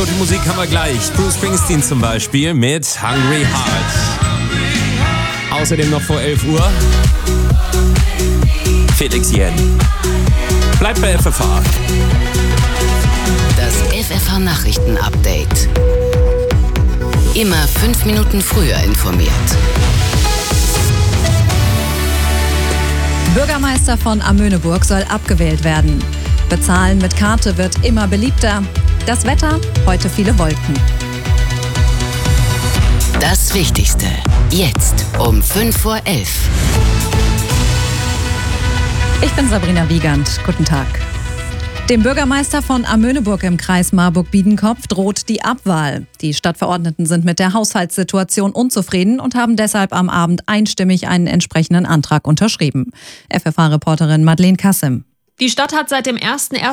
Gute Musik haben wir gleich. Bruce Springsteen zum Beispiel mit Hungry Heart. Außerdem noch vor 11 Uhr Felix Jen. Bleibt bei FFH. Das FFH-Nachrichten-Update. Immer 5 Minuten früher informiert. Bürgermeister von Amöneburg soll abgewählt werden. Bezahlen mit Karte wird immer beliebter. Das Wetter, heute viele Wolken. Das Wichtigste, jetzt um 5:11 Uhr. Ich bin Sabrina Wiegand. Guten Tag. Dem Bürgermeister von Amöneburg im Kreis Marburg-Biedenkopf droht die Abwahl. Die Stadtverordneten sind mit der Haushaltssituation unzufrieden und haben deshalb am Abend einstimmig einen entsprechenden Antrag unterschrieben. FFH-Reporterin Madeleine Kassim. Die Stadt hat seit dem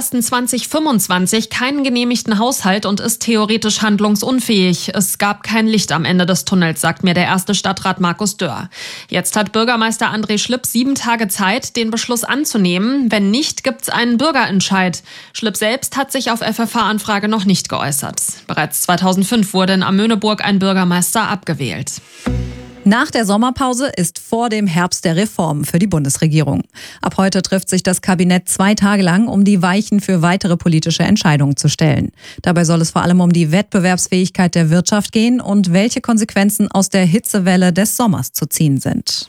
01.01.2025 keinen genehmigten Haushalt und ist theoretisch handlungsunfähig. Es gab kein Licht am Ende des Tunnels, sagt mir der erste Stadtrat Markus Dörr. Jetzt hat Bürgermeister André Schlipp 7 Tage Zeit, den Beschluss anzunehmen. Wenn nicht, gibt's einen Bürgerentscheid. Schlipp selbst hat sich auf FFH-Anfrage noch nicht geäußert. Bereits 2005 wurde in Amöneburg ein Bürgermeister abgewählt. Nach der Sommerpause ist vor dem Herbst der Reformen für die Bundesregierung. Ab heute trifft sich das Kabinett 2 Tage lang, um die Weichen für weitere politische Entscheidungen zu stellen. Dabei soll es vor allem um die Wettbewerbsfähigkeit der Wirtschaft gehen und welche Konsequenzen aus der Hitzewelle des Sommers zu ziehen sind.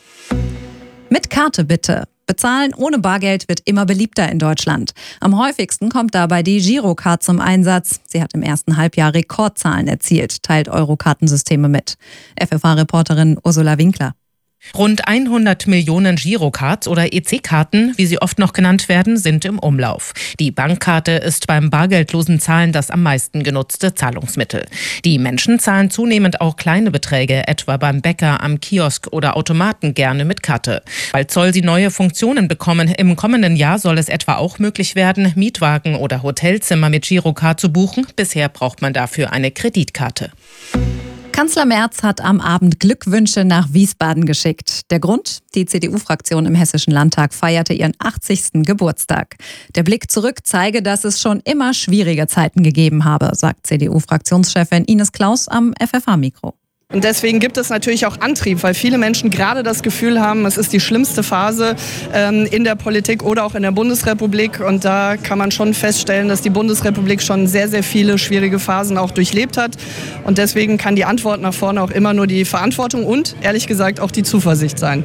Mit Karte bitte. Bezahlen ohne Bargeld wird immer beliebter in Deutschland. Am häufigsten kommt dabei die Girocard zum Einsatz. Sie hat im ersten Halbjahr Rekordzahlen erzielt, teilt Euro-Kartensysteme mit. FFH-Reporterin Ursula Winkler. Rund 100 Millionen Girocards oder EC-Karten, wie sie oft noch genannt werden, sind im Umlauf. Die Bankkarte ist beim bargeldlosen Zahlen das am meisten genutzte Zahlungsmittel. Die Menschen zahlen zunehmend auch kleine Beträge, etwa beim Bäcker, am Kiosk oder Automaten gerne mit Karte. Bald soll sie neue Funktionen bekommen. Im kommenden Jahr soll es etwa auch möglich werden, Mietwagen oder Hotelzimmer mit Girocard zu buchen. Bisher braucht man dafür eine Kreditkarte. Kanzler Merz hat am Abend Glückwünsche nach Wiesbaden geschickt. Der Grund? Die CDU-Fraktion im Hessischen Landtag feierte ihren 80. Geburtstag. Der Blick zurück zeige, dass es schon immer schwierige Zeiten gegeben habe, sagt CDU-Fraktionschefin Ines Claus am FFH-Mikro. Und deswegen gibt es natürlich auch Antrieb, weil viele Menschen gerade das Gefühl haben, es ist die schlimmste Phase in der Politik oder auch in der Bundesrepublik. Und da kann man schon feststellen, dass die Bundesrepublik schon sehr, sehr viele schwierige Phasen auch durchlebt hat. Und deswegen kann die Antwort nach vorne auch immer nur die Verantwortung und, ehrlich gesagt, auch die Zuversicht sein.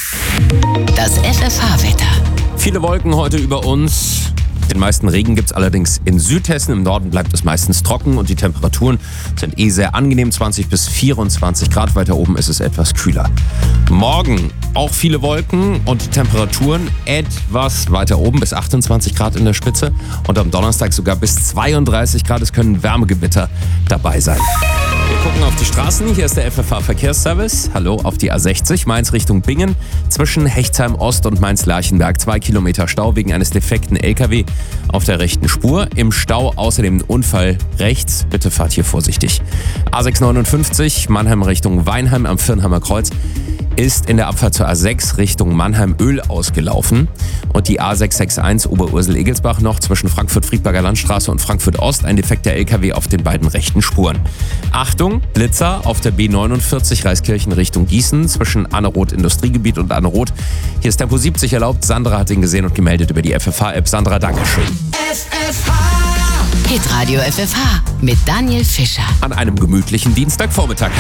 Das FFH-Wetter. Viele Wolken heute über uns. Den meisten Regen gibt es allerdings in Südhessen. Im Norden bleibt es meistens trocken und die Temperaturen sind sehr angenehm, 20 bis 24 Grad. Weiter oben ist es etwas kühler. Morgen auch viele Wolken und die Temperaturen etwas weiter oben, bis 28 Grad in der Spitze. Und am Donnerstag sogar bis 32 Grad. Es können Wärmegewitter dabei sein. Wir gucken auf die Straßen. Hier ist der FFH-Verkehrsservice. Hallo auf die A60, Mainz Richtung Bingen. Zwischen Hechtsheim Ost und Mainz-Lerchenberg 2 Kilometer Stau wegen eines defekten LKW auf der rechten Spur. Im Stau außerdem ein Unfall rechts. Bitte fahrt hier vorsichtig. A659 Mannheim Richtung Weinheim am Viernheimer Kreuz ist in der Abfahrt zur A6 Richtung Mannheim-Öl ausgelaufen. Und die A661 Oberursel-Egelsbach noch zwischen Frankfurt-Friedberger Landstraße und Frankfurt-Ost ein defekter LKW auf den beiden rechten Spuren. Achtung, Blitzer auf der B49 Reiskirchen Richtung Gießen zwischen Anneroth Industriegebiet und Anneroth. Hier ist Tempo 70 erlaubt. Sandra hat ihn gesehen und gemeldet über die FFH-App. Sandra, Dankeschön. Hitradio FFH mit Daniel Fischer. An einem gemütlichen Dienstagvormittag.